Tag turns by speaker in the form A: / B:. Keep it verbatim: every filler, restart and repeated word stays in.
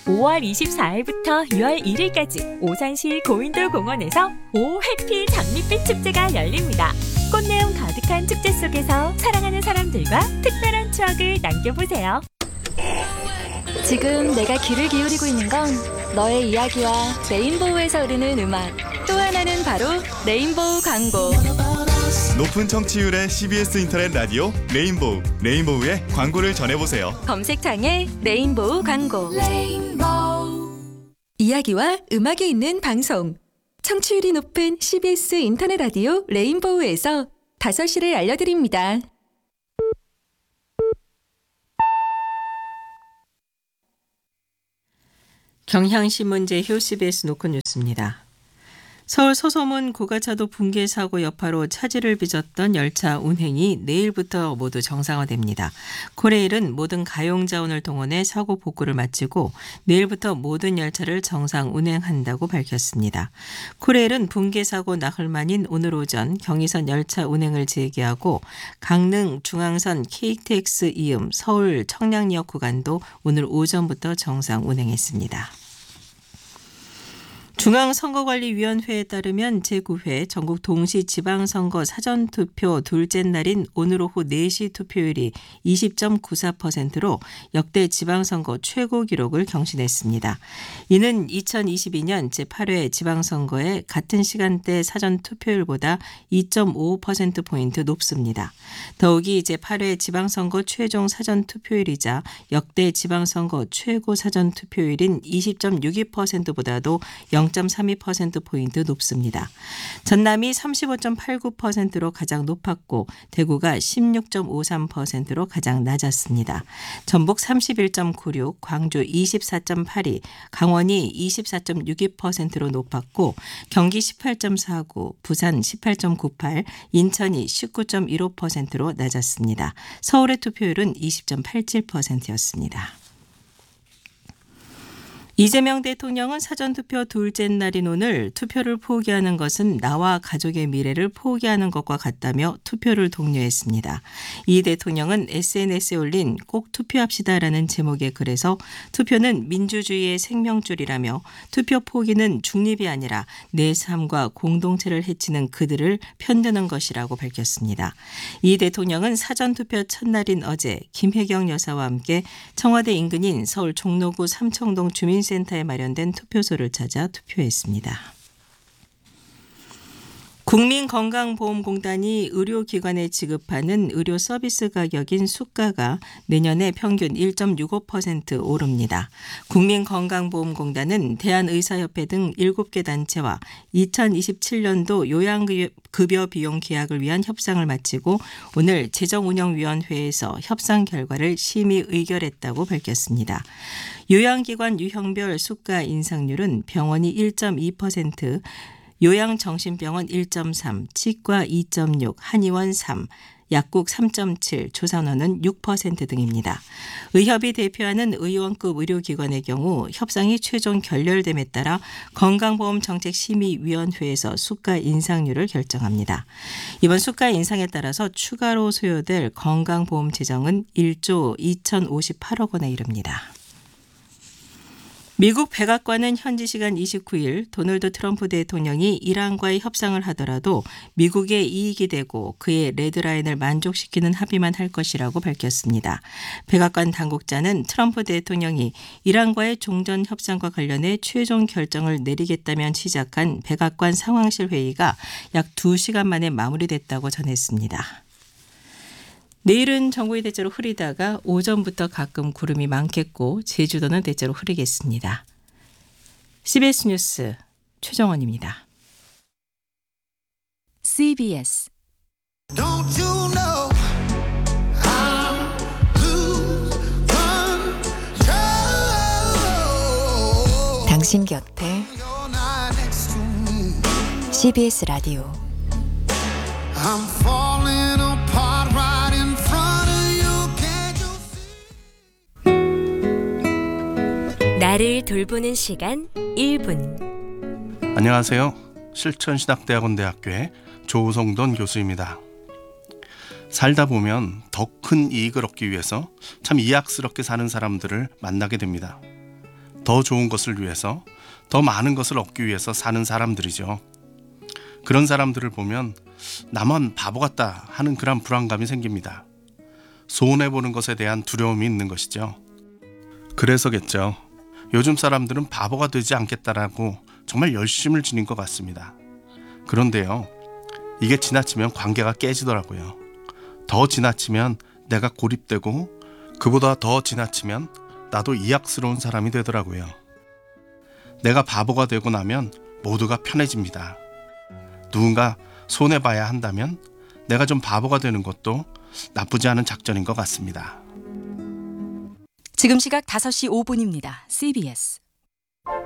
A: 오월 이십사일부터 유월 일일까지 오산시 고인돌 공원에서 오 해피 장밋빛 축제가 열립니다. 꽃내음 가득한 축제 속에서 사랑하는 사람들과 특별한 추억을 남겨보세요.
B: 지금 내가 귀를 기울이고 있는 건 너의 이야기와 레인보우에서 흐르는 음악, 또 하나는 바로 레인보우 광고.
C: 높은 청취율의 씨비에스 인터넷 라디오 레인보우, 레인보우의 광고를 전해보세요.
B: 검색창에 레인보우 광고. 레인보우. 이야기와 음악이 있는 방송. 청취율이 높은 씨비에스 인터넷 라디오 레인보우에서 다섯 시를 알려드립니다.
D: 경향신문제 효 씨비에스 노컷 뉴스입니다. 서울 소소문 고가차도 붕괴 사고 여파로 차질을 빚었던 열차 운행이 내일부터 모두 정상화됩니다. 코레일은 모든 가용 자원을 동원해 사고 복구를 마치고 내일부터 모든 열차를 정상 운행한다고 밝혔습니다. 코레일은 붕괴 사고 나흘 만인 오늘 오전 경의선 열차 운행을 재개하고 강릉 중앙선 케이티엑스 이음 서울 청량리역 구간도 오늘 오전부터 정상 운행했습니다. 중앙선거관리위원회에 따르면 제구 회 전국 동시지방선거 사전투표 둘째 날인 오늘 오후 네 시 투표율이 이십 점 구사 퍼센트로 역대 지방선거 최고 기록을 경신했습니다. 이는 이천이십이년 제팔 회 지방선거의 같은 시간대 사전투표율보다 이 점 오오 퍼센트포인트 높습니다. 더욱이 제팔 회 지방선거 최종 사전투표율이자 역대 지방선거 최고 사전투표율인 이십 점 육이 퍼센트보다도 영 점 삼이 퍼센트포인트 높습니다. 전남이 삼십오 점 팔구 퍼센트로 가장 높았고 대구가 십육 점 오삼 퍼센트로 가장 낮았습니다. 전북 삼십일 점 구육, 광주 이십사 점 팔이, 강원이 이십사 점 육이 퍼센트로 높았고 경기 십팔 점 사구, 부산 십팔 점 구팔, 인천이 십구 점 일오 퍼센트로 낮았습니다. 서울의 투표율은 이십 점 팔칠 퍼센트였습니다. 이재명 대통령은 사전투표 둘째 날인 오늘 투표를 포기하는 것은 나와 가족의 미래를 포기하는 것과 같다며 투표를 독려했습니다. 이 대통령은 에스엔에스에 올린 꼭 투표합시다라는 제목의 글에서 투표는 민주주의의 생명줄이라며 투표 포기는 중립이 아니라 내 삶과 공동체를 해치는 그들을 편드는 것이라고 밝혔습니다. 이 대통령은 사전투표 첫날인 어제 김혜경 여사와 함께 청와대 인근인 서울 종로구 삼청동 주민 센터에 마련된 투표소를 찾아 투표했습니다. 국민건강보험공단이 의료기관에 지급하는 의료 서비스 가격인 수가가 내년에 평균 일 점 육오 퍼센트 오릅니다. 국민건강보험공단은 대한의사협회 등 일곱 개 단체와 이천이십칠년도 요양급여 비용 계약을 위한 협상을 마치고 오늘 재정운영위원회에서 협상 결과를 심의 의결했다고 밝혔습니다. 요양기관 유형별 수가 인상률은 병원이 일 점 이 퍼센트, 요양정신병원 일 점 삼, 치과 이 점 육, 한의원 삼, 약국 삼 점 칠, 조산원은 육 퍼센트 등입니다. 의협이 대표하는 의원급 의료기관의 경우 협상이 최종 결렬됨에 따라 건강보험정책심의위원회에서 수가 인상률을 결정합니다. 이번 수가 인상에 따라서 추가로 소요될 건강보험 재정은 일조 이천오십팔억 원에 이릅니다. 미국 백악관은 현지 시간 이십구일 도널드 트럼프 대통령이 이란과의 협상을 하더라도 미국의 이익이 되고 그의 레드라인을 만족시키는 합의만 할 것이라고 밝혔습니다. 백악관 당국자는 트럼프 대통령이 이란과의 종전 협상과 관련해 최종 결정을 내리겠다면 시작한 백악관 상황실 회의가 약 두 시간 만에 마무리됐다고 전했습니다. 내일은 전국이 대체로 흐리다가 오전부터 가끔 구름이 많겠고 제주도는 대체로 흐리겠습니다. 씨비에스 뉴스 최정원입니다.
B: 씨비에스
E: Don't you know I'm lose control.
F: 당신 곁에
E: You're not next to me.
F: 씨비에스 라디오
E: I'm falling apart right in front of you. Can't you see?
A: 나를 돌보는 시간 일 분.
G: 안녕하세요. 실천신학대학원대학교의 조성돈 교수입니다. 살다 보면 더 큰 이익을 얻기 위해서 참 이악스럽게 사는 사람들을 만나게 됩니다. 더 좋은 것을 위해서, 더 많은 것을 얻기 위해서 사는 사람들이죠. 그런 사람들을 보면 나만 바보 같다 하는 그런 불안감이 생깁니다. 손해보는 것에 대한 두려움이 있는 것이죠. 그래서겠죠. 요즘 사람들은 바보가 되지 않겠다라고 정말 열심을 지닌 것 같습니다. 그런데요, 이게 지나치면 관계가 깨지더라고요. 더 지나치면 내가 고립되고, 그보다 더 지나치면 나도 이악스러운 사람이 되더라고요. 내가 바보가 되고 나면 모두가 편해집니다. 누군가 손해봐야 한다면 내가 좀 바보가 되는 것도 나쁘지 않은 작전인 것 같습니다.
F: 지금 시각 다섯 시 오 분입니다. 씨비에스